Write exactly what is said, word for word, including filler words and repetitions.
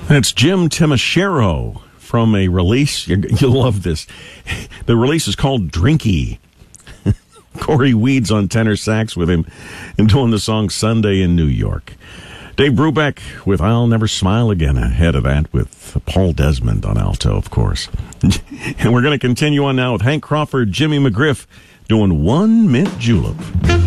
That's Jim Timashero from a release. You'll love this. The release is called Drinky. Corey Weeds on tenor sax with him and doing the song Sunday in New York. Dave Brubeck with I'll Never Smile Again ahead of that with Paul Desmond on alto, of course. And we're going to continue on now with Hank Crawford, Jimmy McGriff doing One Mint Julep.